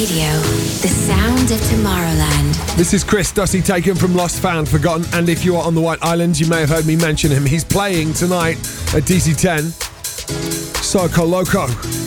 Radio, the sound of Tomorrowland. This is Chris Dussy, taken from Lost, Found, Forgotten, and if you are on the White Islands, you may have heard me mention him. He's playing tonight at DC10. Soco Loco.